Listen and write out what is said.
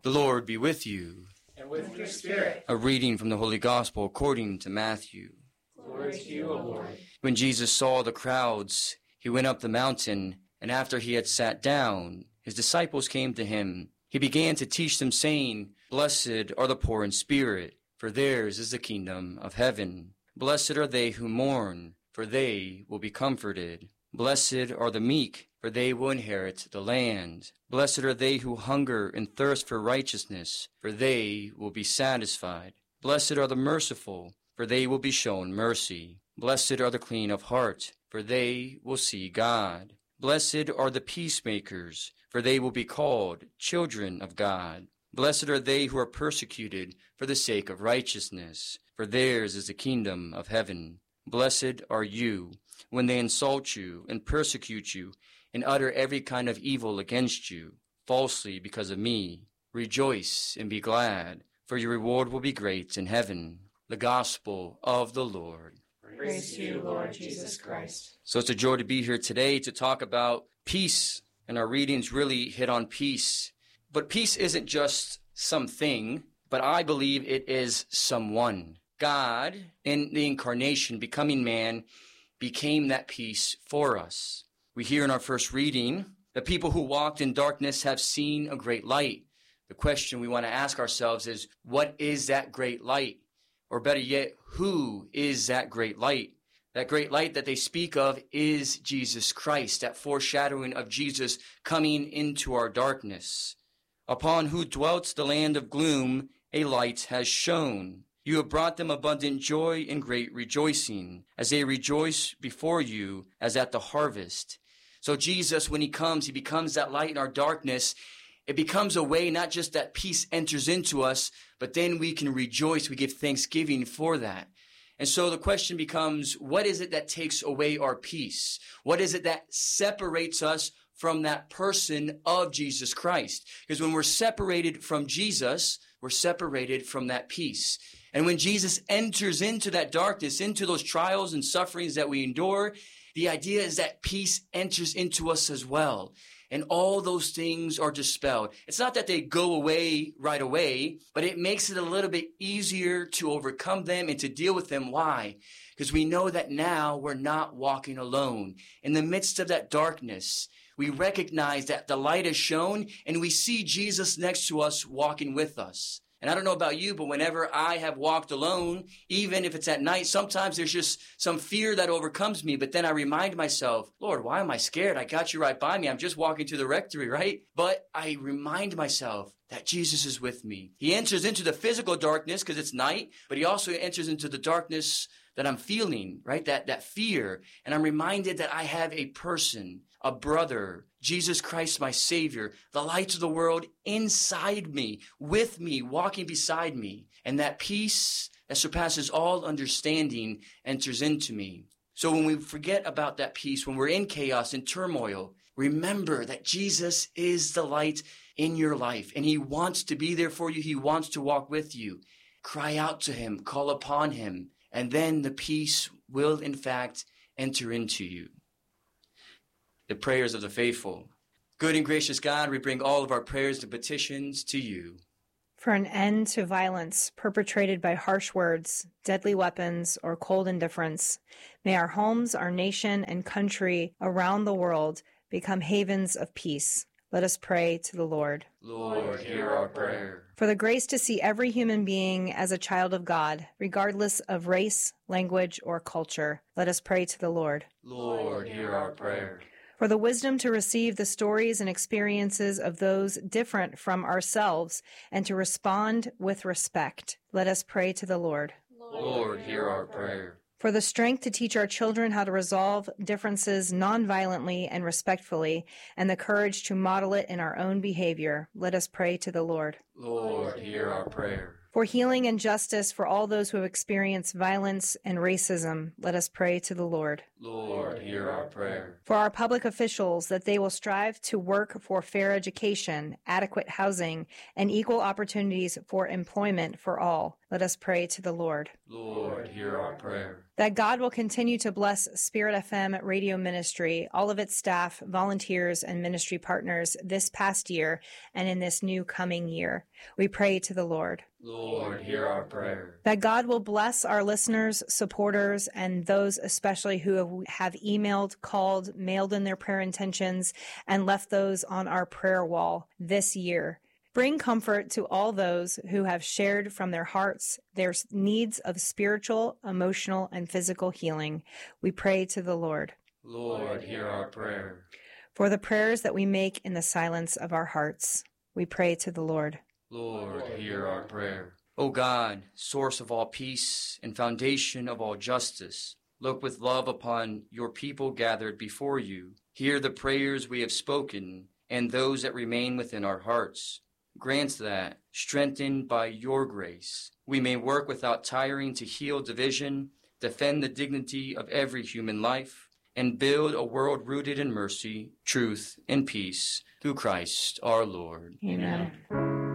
The Lord be with you. And with your spirit. A reading from the Holy Gospel according to Matthew. Glory to you, O Lord. When Jesus saw the crowds, he went up the mountain, and after he had sat down, his disciples came to him. He began to teach them, saying, Blessed are the poor in spirit, for theirs is the kingdom of heaven. Blessed are they who mourn, for they will be comforted. Blessed are the meek, for they will inherit the land. Blessed are they who hunger and thirst for righteousness, for they will be satisfied. Blessed are the merciful, for they will be shown mercy. Blessed are the clean of heart, for they will see God. Blessed are the peacemakers, for they will be called children of God. Blessed are they who are persecuted for the sake of righteousness, for theirs is the kingdom of heaven. Blessed are you when they insult you and persecute you and utter every kind of evil against you, falsely because of me. Rejoice and be glad, for your reward will be great in heaven. The Gospel of the Lord. Praise to you, Lord Jesus Christ. So it's a joy to be here today to talk about peace, and our readings really hit on peace. But peace isn't just something, but I believe it is someone. God, in the incarnation, becoming man, became that peace for us. We hear in our first reading, the people who walked in darkness have seen a great light. The question we want to ask ourselves is, what is that great light? Or better yet, who is that great light? That great light that they speak of is Jesus Christ, that foreshadowing of Jesus coming into our darkness. Upon who dwelt the land of gloom, a light has shone. You have brought them abundant joy and great rejoicing, as they rejoice before you as at the harvest. So Jesus, when he comes, he becomes that light in our darkness. It becomes a way not just that peace enters into us, but then we can rejoice. We give thanksgiving for that. And so the question becomes, what is it that takes away our peace? What is it that separates us from that person of Jesus Christ? Because when we're separated from Jesus, we're separated from that peace. And when Jesus enters into that darkness, into those trials and sufferings that we endure, the idea is that peace enters into us as well. And all those things are dispelled. It's not that they go away right away, but it makes it a little bit easier to overcome them and to deal with them. Why? Because we know that now we're not walking alone. In the midst of that darkness, we recognize that the light is shown and we see Jesus next to us walking with us. And I don't know about you, but whenever I have walked alone, even if it's at night, sometimes there's just some fear that overcomes me. But then I remind myself, Lord, why am I scared? I got you right by me. I'm just walking to the rectory, right? But I remind myself that Jesus is with me. He enters into the physical darkness because it's night, but he also enters into the darkness that I'm feeling, right? That fear. And I'm reminded that I have a person, a brother, Jesus Christ, my Savior, the light of the world inside me, with me, walking beside me. And that peace that surpasses all understanding enters into me. So when we forget about that peace, when we're in chaos and turmoil, remember that Jesus is the light in your life. And he wants to be there for you. He wants to walk with you. Cry out to him, call upon him, and then the peace will in fact enter into you. The prayers of the faithful. Good and gracious God, we bring all of our prayers and petitions to you. For an end to violence perpetrated by harsh words, deadly weapons, or cold indifference, may our homes, our nation, and country around the world become havens of peace. Let us pray to the Lord. Lord, hear our prayer. For the grace to see every human being as a child of God, regardless of race, language, or culture, let us pray to the Lord. Lord, hear our prayer. For the wisdom to receive the stories and experiences of those different from ourselves and to respond with respect, let us pray to the Lord. Lord, hear our prayer. For the strength to teach our children how to resolve differences nonviolently and respectfully, and the courage to model it in our own behavior, let us pray to the Lord. Lord, hear our prayer. For healing and justice for all those who have experienced violence and racism, let us pray to the Lord. Lord, hear our prayer. For our public officials, that they will strive to work for fair education, adequate housing, and equal opportunities for employment for all. Let us pray to the Lord. Lord, hear our prayer. That God will continue to bless Spirit FM radio ministry, all of its staff, volunteers, and ministry partners this past year and in this new coming year. We pray to the Lord. Lord, hear our prayer. That God will bless our listeners, supporters, and those especially who have emailed, called, mailed in their prayer intentions, and left those on our prayer wall this year. Bring comfort to all those who have shared from their hearts their needs of spiritual, emotional, and physical healing. We pray to the Lord. Lord, hear our prayer. For the prayers that we make in the silence of our hearts, we pray to the Lord. Lord, hear our prayer. O God, source of all peace and foundation of all justice, look with love upon your people gathered before you. Hear the prayers we have spoken and those that remain within our hearts. Grant that, strengthened by your grace, we may work without tiring to heal division, defend the dignity of every human life, and build a world rooted in mercy, truth, and peace, through Christ our Lord. Amen.